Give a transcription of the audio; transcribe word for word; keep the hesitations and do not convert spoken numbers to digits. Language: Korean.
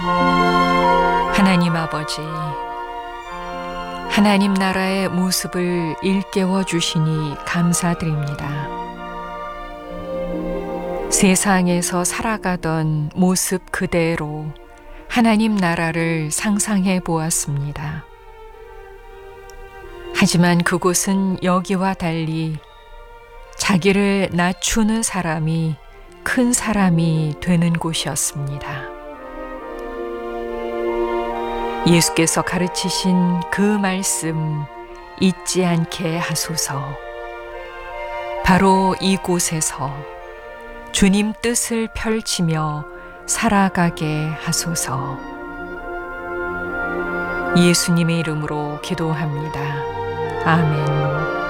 하나님 아버지, 하나님 나라의 모습을 일깨워 주시니 감사드립니다. 세상에서 살아가던 모습 그대로 하나님 나라를 상상해 보았습니다. 하지만 그곳은 여기와 달리 자기를 낮추는 사람이 큰 사람이 되는 곳이었습니다. 예수께서 가르치신 그 말씀 잊지 않게 하소서. 바로 이곳에서 주님 뜻을 펼치며 살아가게 하소서. 예수님의 이름으로 기도합니다. 아멘.